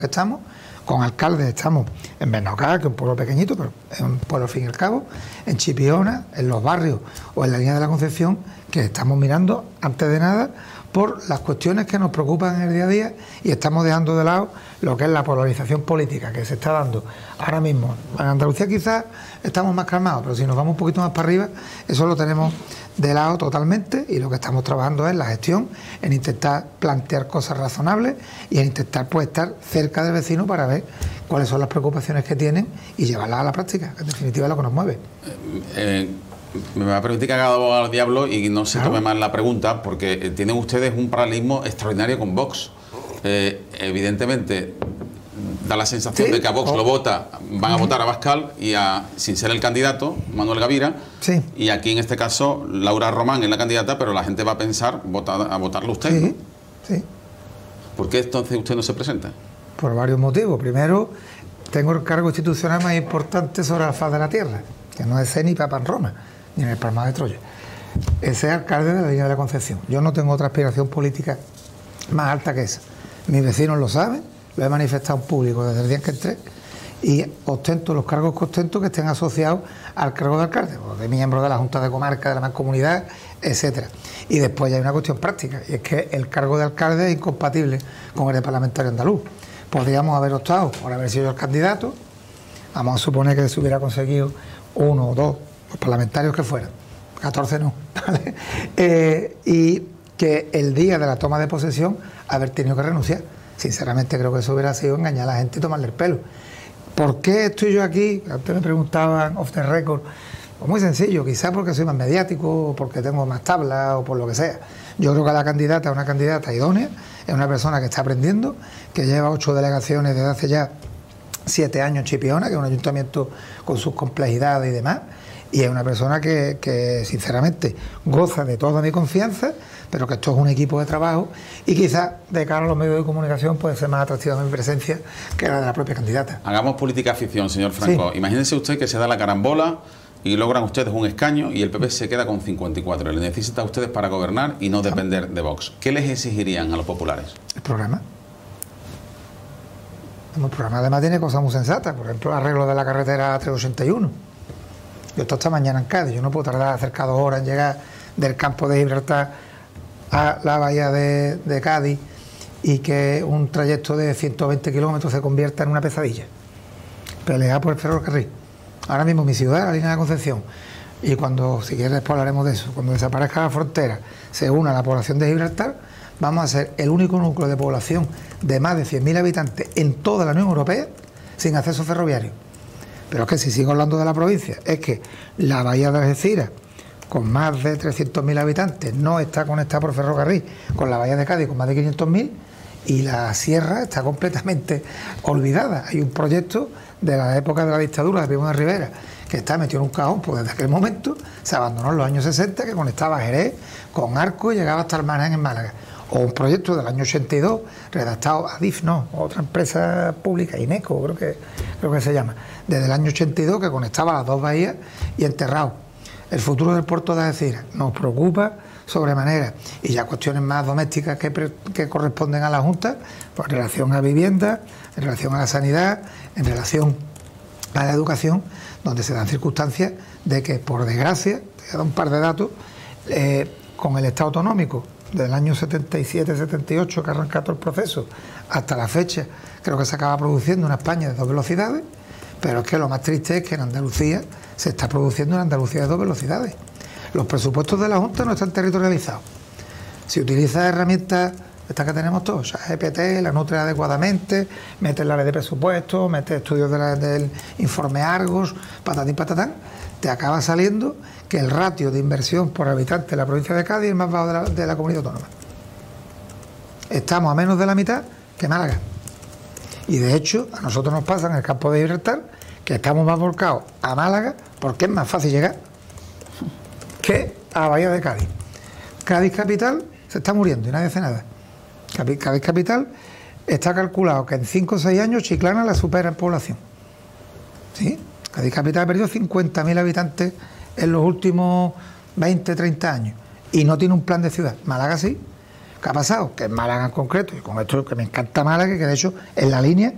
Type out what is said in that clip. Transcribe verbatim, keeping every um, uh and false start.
estamos, con alcaldes estamos en Benocá, que es un pueblo pequeñito, pero es un pueblo al fin y al cabo, en Chipiona, en los barrios o en la línea de la Concepción, que estamos mirando antes de nada por las cuestiones que nos preocupan en el día a día y estamos dejando de lado lo que es la polarización política que se está dando ahora mismo. En Andalucía quizás estamos más calmados, pero si nos vamos un poquito más para arriba, eso lo tenemos de lado totalmente, y lo que estamos trabajando es la gestión, en intentar plantear cosas razonables y en intentar pues estar cerca del vecino para ver cuáles son las preocupaciones que tienen y llevarlas a la práctica, que en definitiva es lo que nos mueve. Eh, eh, me va a permitir que haga abogado al diablo y no se tome mal la pregunta, porque eh, tienen ustedes un paralelismo extraordinario con Vox. Eh, evidentemente da la sensación sí, de que a Vox oh. lo vota, van a votar a Abascal y a, sin ser el candidato, Manuel Gavira, sí. y aquí en este caso Laura Román es la candidata, pero la gente va a pensar votar, a votarlo a usted, sí, ¿no? Sí. ¿Por qué entonces usted no se presenta? Por varios motivos. Primero, tengo el cargo institucional más importante sobre la faz de la tierra, que no es ni Papa en Roma, ni en el Palmar de Troya. Ese es alcalde de la línea de la Concepción. Yo no tengo otra aspiración política más alta que esa. Mis vecinos lo saben, lo he manifestado en público desde el día en que entré, y ostento los cargos que ostento que estén asociados al cargo de alcalde, o de miembro de la Junta de Comarca, de la Mancomunidad, etcétera. Y después ya hay una cuestión práctica, y es que el cargo de alcalde es incompatible con el de parlamentario andaluz. Podríamos haber optado por haber sido el candidato, vamos a suponer que se hubiera conseguido uno o dos, los parlamentarios que fueran, catorce no, ¿vale? eh, y que el día de la toma de posesión haber tenido que renunciar. Sinceramente creo que eso hubiera sido engañar a la gente y tomarle el pelo. ¿Por qué estoy yo aquí? Antes me preguntaban off the record. Pues muy sencillo, quizás porque soy más mediático, o porque tengo más tablas, o por lo que sea. Yo creo que la candidata es una candidata idónea, es una persona que está aprendiendo, que lleva ocho delegaciones desde hace ya siete años en Chipiona, que es un ayuntamiento con sus complejidades y demás, y es una persona que, que sinceramente goza de toda mi confianza, pero que esto es un equipo de trabajo y quizás de cara a los medios de comunicación puede ser más atractiva mi presencia que la de la propia candidata. Hagamos política ficción, señor Franco. Sí. Imagínense usted que se da la carambola y logran ustedes un escaño y el P P se queda con cincuenta y cuatro. Le necesita a ustedes para gobernar y no depender de Vox. ¿Qué les exigirían a los populares? El programa. El programa además tiene cosas muy sensatas. Por ejemplo, el arreglo de la carretera trescientos ochenta y uno. Yo estoy esta mañana en Cádiz. Yo no puedo tardar cerca de dos horas en llegar del campo de Gibraltar a la bahía de, de Cádiz y que un trayecto de ciento veinte kilómetros se convierta en una pesadilla. Pelear por el ferrocarril. Ahora mismo mi ciudad, la línea de la Concepción, y cuando, si quieres después hablaremos de eso, cuando desaparezca la frontera, se una a la población de Gibraltar, vamos a ser el único núcleo de población de más de cien mil habitantes en toda la Unión Europea sin acceso ferroviario. Pero es que si sigo hablando de la provincia, es que la bahía de Algeciras, con más de trescientos mil habitantes, no está conectada por ferrocarril con la bahía de Cádiz con más de quinientos mil, y la sierra está completamente olvidada. Hay un proyecto de la época de la dictadura de Primo de Rivera que está metido en un cajón, pues desde aquel momento se abandonó en los años sesenta, que conectaba Jerez con Arco y llegaba hasta Almanán en Málaga. O un proyecto del año ochenta y dos, redactado a D I F, no, otra empresa pública, INECO, creo que, creo que se llama, desde el año ochenta y dos, que conectaba las dos bahías y enterrado. El futuro del puerto de Algeciras nos preocupa sobremanera, y ya cuestiones más domésticas que, pre, que corresponden a la Junta, pues en relación a vivienda, en relación a la sanidad, en relación a la educación, donde se dan circunstancias de que, por desgracia, te voy a dar un par de datos, eh, con el Estado autonómico del año setenta y siete setenta y ocho, que arranca todo el proceso, hasta la fecha, creo que se acaba produciendo una España de dos velocidades, pero es que lo más triste es que en Andalucía se está produciendo una Andalucía de dos velocidades. Los presupuestos de la Junta no están territorializados. Si utilizas herramientas, estas que tenemos todos, G P T, la nutre adecuadamente, metes la ley de presupuestos, metes estudios de la, del informe Argos, patatín patatán, te acaba saliendo que el ratio de inversión por habitante en la provincia de Cádiz es más bajo de la, de la comunidad autónoma. Estamos a menos de la mitad que Málaga. Y de hecho, a nosotros nos pasa en el campo de Gibraltar que estamos más volcados a Málaga porque es más fácil llegar que a Bahía de Cádiz. Cádiz capital se está muriendo y nadie hace nada. Cádiz capital está calculado que en cinco o seis años Chiclana la supera en población. ¿Sí? Cádiz capital ha perdido cincuenta mil habitantes en los últimos veinte, treinta años y no tiene un plan de ciudad. Málaga sí. ¿Qué ha pasado? Que en Málaga en concreto, y con esto que me encanta Málaga, que de hecho es la línea